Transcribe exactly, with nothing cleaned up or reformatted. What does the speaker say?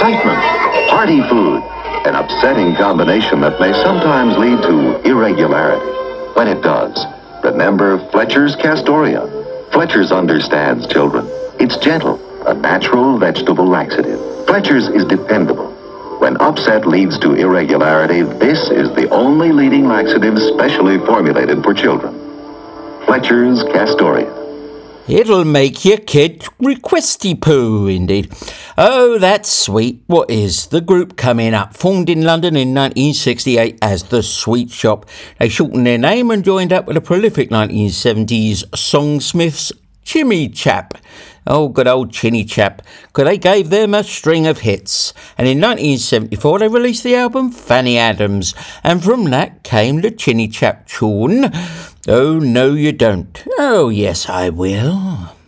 excitement, party food, an upsetting combination that may sometimes lead to irregularity. When it does, remember Fletcher's Castoria. Fletcher's understands children. It's gentle, a natural vegetable laxative. Fletcher's is dependable. When upset leads to irregularity, this is the only leading laxative specially formulated for children. Fletcher's Castoria. It'll make your kid requesty poo, indeed. Oh, that's sweet. What is the group coming up? Formed in London in nineteen sixty-eight as The Sweet Shop. They shortened their name and joined up with a prolific nineteen seventies songsmiths, Chimmy Chap. Oh, good old Chinny Chap, because they gave them a string of hits. And in nineteen seventy-four, they released the album Fanny Adams. And from that came the Chinny Chap tune, Oh, No You Don't. Oh, yes, I will.